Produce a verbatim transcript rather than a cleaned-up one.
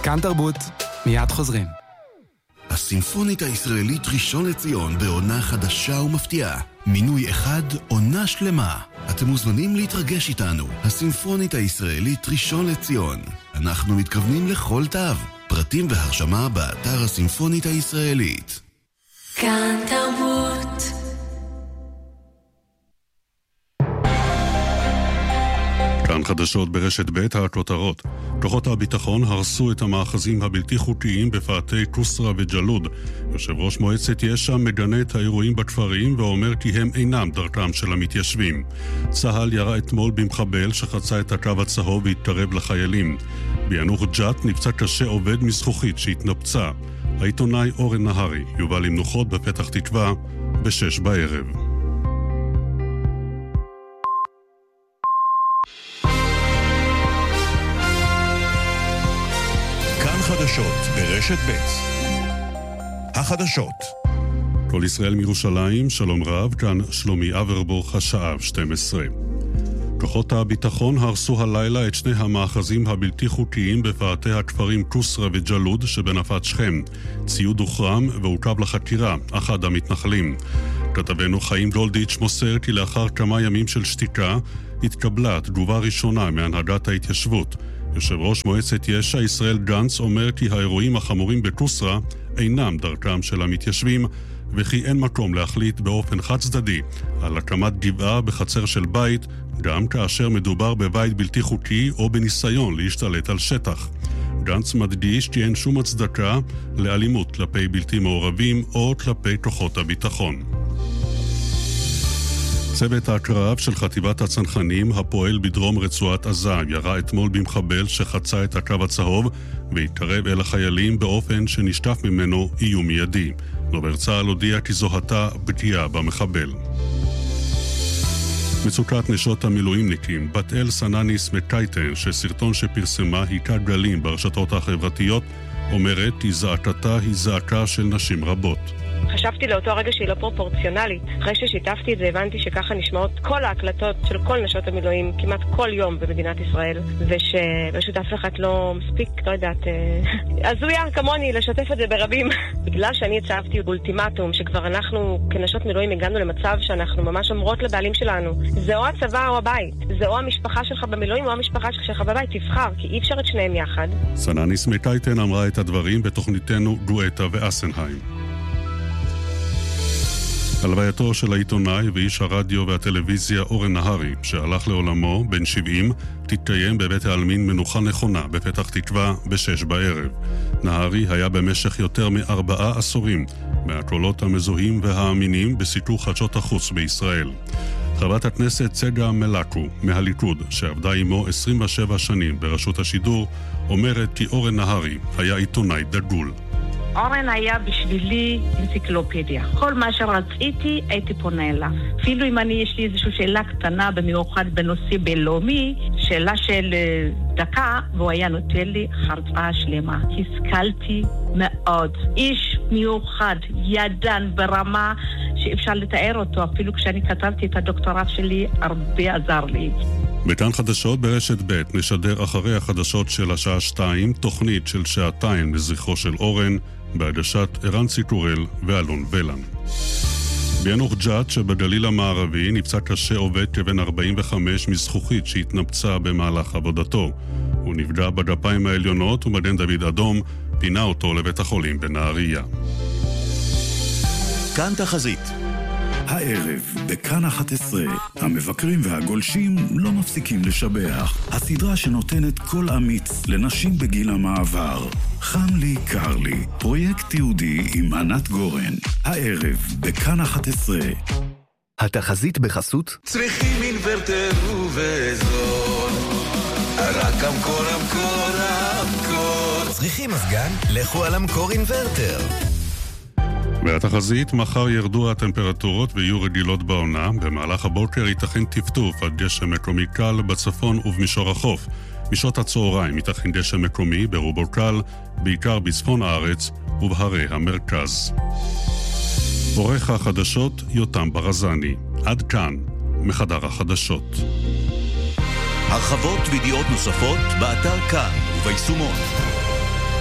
כאן תרבות, מיד חוזרים. הסימפונית הישראלית ראשון לציון בעונה חדשה ומפתיעה. מינוי אחד, עונה שלמה. אתם מוזמנים להתרגש איתנו. הסימפונית הישראלית ראשון לציון. אנחנו מתכוונים לכל תו. פרטים והרשמה באתר הסימפונית הישראלית. כאן תרבות. כאן חדשות ברשת ב' הכותרות. כוחות הביטחון הרסו את המאחזים הבלתי חוקיים בפאתי קוסרה וג'לוד. יושב ראש מועצת יש"ע מגנה את האירועים בכפרים ואומר כי הם אינם דרכם של המתיישבים. צה"ל ירה אתמול במחבל שחצה את הקו הצהוב והתקרב לחיילים. ביאנוח ג'ת נפצע קשה עובד מזכוכית שהתנפצה. העיתונאי אורן נהרי יובא למנוחות בפתח תקווה בשש בערב. חדשות ברשת ב'. החדשות. כל ישראל מירושלים, שלום רב, כאן שלומי אברבוך, השעה שתים עשרה. כוחות הביטחון הרסו הלילה את שני המאחזים הבלתי חוקיים בפאתי הכפרים קוסרה וג'לוד שבנפת שכם. ציוד הוחרם ועוכב לחקירה, אחד המתנחלים. כתבנו חיים גולדיץ' מוסר כי לאחר כמה ימים של שתיקה התקבלה תגובה ראשונה מהנהגת ההתיישבות. יושב ראש מועצת יש"ע ישראל גנץ אומר כי האירועים החמורים בקוסרה אינם דרכם של המתיישבים וכי אין מקום להחליט באופן חד צדדי על הקמת גבעה בחצר של בית גם כאשר מדובר בבית בלתי חוקי או בניסיון להשתלט על שטח. גנץ מדגיש כי אין שום הצדקה לאלימות כלפי בלתי מעורבים או כלפי כוחות הביטחון. צוות הקרב של חטיבת הצנחנים הפועל בדרום רצועת עזה ירה אתמול במחבל שחצה את הקו הצהוב והתקרב אל החיילים באופן שנשטף ממנו איום מיידי. דובר צה"ל הודיע כי זוהתה פגיעה במחבל. מצוקת נשות המילואימניקים, בת אל סנניס מקייטן, שסרטון שפרסמה היכה גלים ברשתות החברתיות, אומרת כי זעקתה היא זעקה של נשים רבות. חשבתי לאותו הרגע שהיא לא פרופורציונלית. אחרי ששיתפתי את זה הבנתי שככה נשמעות כל ההקלטות של כל נשות המילואים כמעט כל יום במדינת ישראל, ושפשוט אף אחד לא מספיק, לא יודעת, הזויה כמוני לשתף את זה ברבים. בגלל שאני הצבתי אולטימטום שכבר אנחנו כנשות מילואים הגענו למצב שאנחנו ממש אומרות לבעלים שלנו, זה או הצבא או הבית, זה או המשפחה שלך במילואים או המשפחה שלך בבית, תבחר, כי אי אפשר את שניהם יחד. סנניס מקייטן אמרה את הדברים בתוכניתנו גואטה ואסנהיים. הלווייתו של העיתונאי ואיש הרדיו והטלוויזיה אורן נהרי, שהלך לעולמו בן שבעים, תתקיים בבית העלמין מנוחה נכונה בפתח תקווה בשש בערב. נהרי היה במשך יותר מארבעה עשורים מהקולות המזוהים והאמינים בסיפור חדשות החוץ בישראל. חברת הכנסת צגה מלאקו מהליכוד, שעבדה עמו עשרים ושבע שנים ברשות השידור, אומרת כי אורן נהרי היה עיתונאי דגול. אורן היה בשבילי אנציקלופדיה. כל מה שרציתי הייתי פונה אליו. אפילו אם אני יש לי איזושהי שאלה קטנה במיוחד בנושא בינלאומי, שאלה של דקה, והוא היה נותן לי הרצאה שלמה. השכלתי מאוד. איש מיוחד, ידען ברמה שאפשר לתאר אותו. אפילו כשאני כתבתי את הדוקטורט שלי, הרבה עזר לי. בכאן חדשות ברשת ב' נשדר אחרי החדשות של השעה שתיים, תוכנית של שעתיים לזכרו של אורן, בהגשת ערן ציטורל ואלון ולן. ביאנוח ג'ת שבגליל המערבי נפצע קשה עובד כבן ארבעים וחמש מזכוכית שהתנפצה במהלך עבודתו. הוא נפגע בגפיים העליונות ומגן דוד אדום פינה אותו לבית החולים בנהריה. כאן תחזית. הערב, בכאן אחת עשרה, המבקרים והגולשים לא מפסיקים לשבח. הסדרה שנותנת קול אמיץ לנשים בגיל המעבר. חם לי, קר לי, פרויקט תיעודי עם ענת גורן. הערב, בכאן אחת עשרה. התחזית בחסות צריכים אינוורטר ובזול, רק המקור, המקור, המקור. צריכים מזגן? לכו על המקור אינוורטר. והתחזית, מחר ירדו הטמפרטורות ויהיו רגילות בעונה. במהלך הבוקר ייתכן טפטוף עד גשם מקומי קל בצפון ובמישור החוף. בשעות הצהריים ייתכן גשם מקומי ברובו קל, בעיקר בצפון הארץ ובהרי המרכז. עורך החדשות יותם ברזני. עד כאן מחדר החדשות. הרחבות וידיעות נוספות באתר כאן וביישומון.